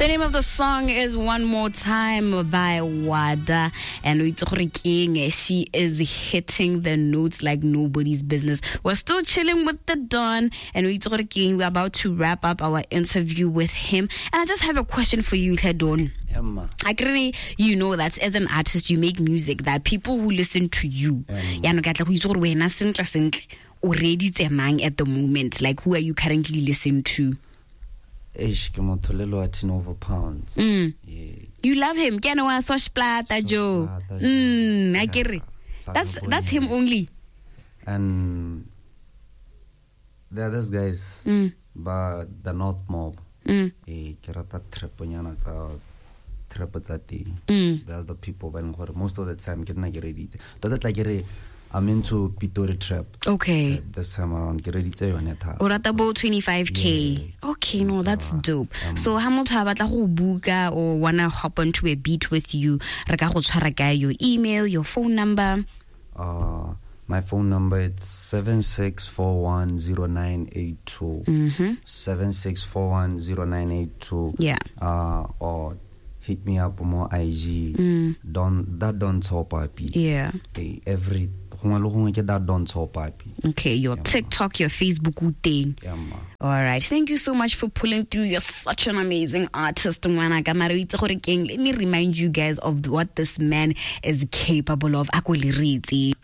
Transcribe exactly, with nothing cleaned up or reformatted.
The name of the song is One More Time by Wada. And she is hitting the notes like nobody's business. We're still chilling with the Don. And we're about to wrap up our interview with him. And I just have a question for you, Don. Emma. I really, you know that as an artist, you make music that people who listen to you, already at the moment. Like, who are you currently listening to? Ish, over pounds. Mm. Yeah. You love him. Joe. Mm, I get it. That's that's him only. And the other guys, mm. but the North Mob. Mm. Mm. The other people, when most of the time, get not ready. That's like I'm into Pitori trap. Okay. This time around, get ready to or at about twenty-five K. Yeah. Okay, no, that's dope. Um, so, how much have you buka or wanna hop onto a beat with you? Your email, your phone number. Uh, my phone number is seven six four one zero nine eight two. Mm-hmm. Seven six four one zero nine eight two. Yeah. Uh, or hit me up on my I G. Mm. Don't that don't top up. Yeah. Okay, every. Okay, your yeah, TikTok, your Facebook thing. Yeah, all right. Thank you so much for pulling through. You're such an amazing artist. Let me remind you guys of what this man is capable of.